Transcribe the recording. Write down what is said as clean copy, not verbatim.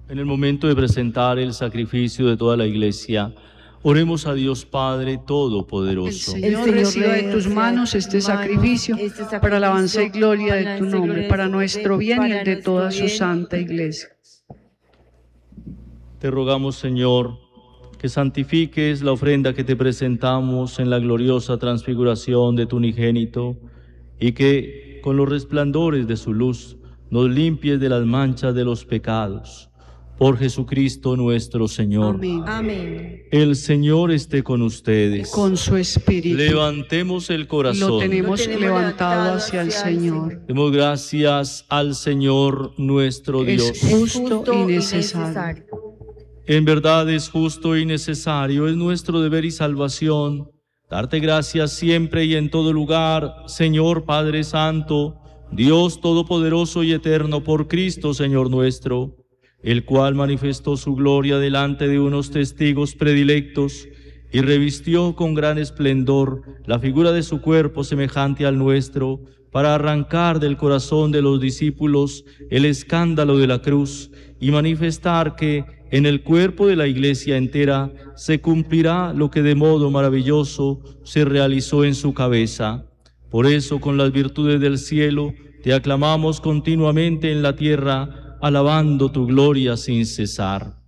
En el momento de presentar el sacrificio de toda la Iglesia, oremos a Dios Padre Todopoderoso. El Señor reciba de tus manos este sacrificio para alabanza y gloria de tu nombre, para nuestro bien y el de toda su santa Iglesia. Te rogamos, Señor, que santifiques la ofrenda que te presentamos en la gloriosa transfiguración de tu unigénito y que, con los resplandores de su luz, nos limpies de las manchas de los pecados. Por Jesucristo nuestro Señor. Amén. Amén. El Señor esté con ustedes. Con su espíritu. Levantemos el corazón. Lo tenemos levantado hacia el Señor. Demos gracias al Señor nuestro Dios. Es justo y necesario. En verdad es justo y necesario, es nuestro deber y salvación, darte gracias siempre y en todo lugar, Señor Padre Santo, Dios Todopoderoso y Eterno, por Cristo, Señor nuestro, el cual manifestó su gloria delante de unos testigos predilectos y revistió con gran esplendor la figura de su cuerpo semejante al nuestro, para arrancar del corazón de los discípulos el escándalo de la cruz y manifestar que en el cuerpo de la Iglesia entera se cumplirá lo que de modo maravilloso se realizó en su cabeza. Por eso, con las virtudes del cielo, te aclamamos continuamente en la tierra, alabando tu gloria sin cesar.